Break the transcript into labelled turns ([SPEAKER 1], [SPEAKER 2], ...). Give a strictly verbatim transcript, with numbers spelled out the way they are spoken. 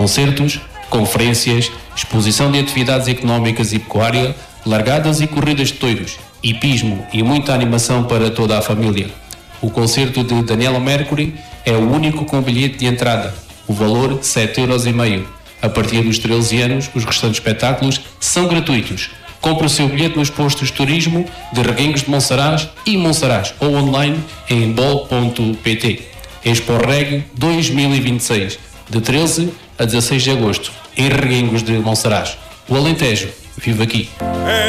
[SPEAKER 1] concertos, conferências, exposição de atividades económicas e pecuária, largadas e corridas de touros, hipismo e muita animação para toda a família. O concerto de Daniela Mercury é o único com bilhete de entrada, o valor sete euros e meio. A partir dos treze anos, os restantes espetáculos são gratuitos. Compre o seu bilhete nos postos de turismo de Reguengos de Monsaraz e Monsaraz ou online em bol ponto pt. Expo Reg dois mil e vinte e seis, de treze a dezasseis de agosto, em Reguengos de Monsaraz. O Alentejo vive aqui.